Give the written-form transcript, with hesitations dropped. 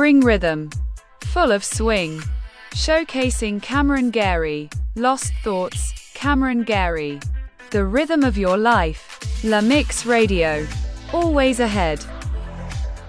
Bring rhythm. Full of swing. Showcasing Cameron Gary. Lost Thoughts, Cameron Gary. The rhythm of your life. La Mix Radio. Always ahead.